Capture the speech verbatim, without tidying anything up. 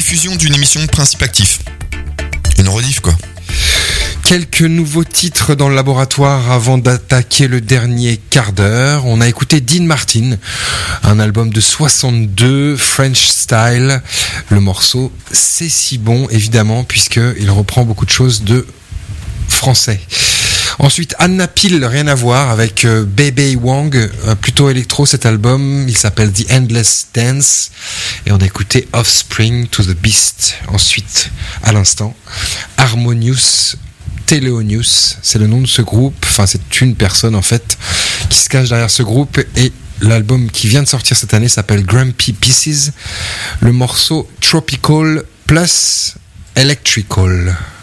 rediffusion d'une émission Principe Actif. Une rediff, quoi. Quelques nouveaux titres dans le laboratoire avant d'attaquer le dernier quart d'heure. On a écouté Dean Martin, un album de soixante-deux, French Style. Le morceau C'est si bon, évidemment, puisqu'il reprend beaucoup de choses de français. Ensuite, Anna Peel, rien à voir, avec euh, Bebe Wang, euh, plutôt électro cet album, il s'appelle The Endless Dance, et on a écouté Offspring to the Beast. Ensuite, à l'instant, Harmonious Teleonius, c'est le nom de ce groupe, enfin c'est une personne en fait, qui se cache derrière ce groupe, et l'album qui vient de sortir cette année s'appelle Grumpy Pieces, le morceau Tropical plus Electrical.